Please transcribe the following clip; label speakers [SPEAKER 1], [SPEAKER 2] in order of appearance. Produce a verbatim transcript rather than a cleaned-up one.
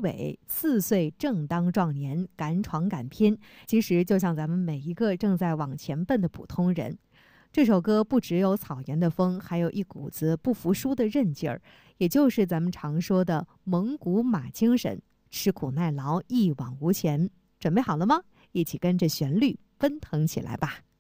[SPEAKER 1] 伟，四岁正当壮年，敢闯敢拼，其实就像咱们每一个正在往前奔的普通人。这首歌不只有草原的风，还有一股子不服输的韧劲儿，也就是咱们常说的蒙古马精神，吃苦耐劳，一往无前。准备好了吗？一起跟着旋律奔腾起来吧。